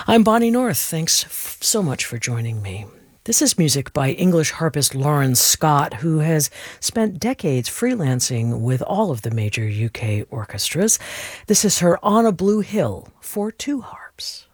I'm Bonnie North. Thanks so much for joining me. This is music by English harpist Lauren Scott, who has spent decades freelancing with all of the major UK orchestras. This is her On a Blue Hill for two harps.